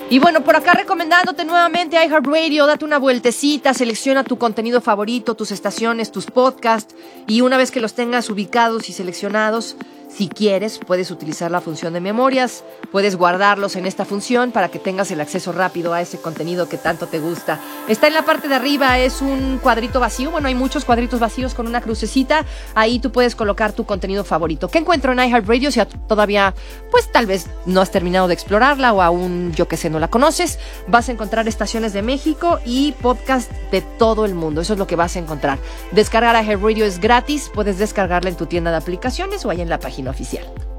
Y bueno, por acá recomendándote nuevamente iHeartRadio, date una vueltecita, selecciona tu contenido favorito, tus estaciones, tus podcasts, y una vez que los tengas ubicados y seleccionados, si quieres, puedes utilizar la función de memorias, puedes guardarlos en esta función para que tengas el acceso rápido a ese contenido que tanto te gusta. Está en la parte de arriba, es un cuadrito vacío, bueno, hay muchos cuadritos vacíos con una crucecita, ahí tú puedes colocar tu contenido favorito. ¿Qué encuentro en iHeartRadio? Si todavía, pues tal vez no has terminado de explorarla o aún, yo que sé, no la conoces, vas a encontrar estaciones de México y podcast de todo el mundo, eso es lo que vas a encontrar. Descargar iHeartRadio es gratis, puedes descargarla en tu tienda de aplicaciones o ahí en la página oficial.